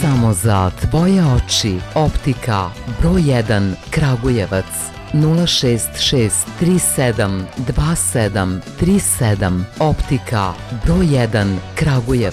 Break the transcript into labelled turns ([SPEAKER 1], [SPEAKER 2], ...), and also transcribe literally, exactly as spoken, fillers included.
[SPEAKER 1] samo za tvoje oči. Optika broj jedan Kragujevac nula šest šest tri sedam dva sedam tri sedam. Optika broj jedan Kragujevac.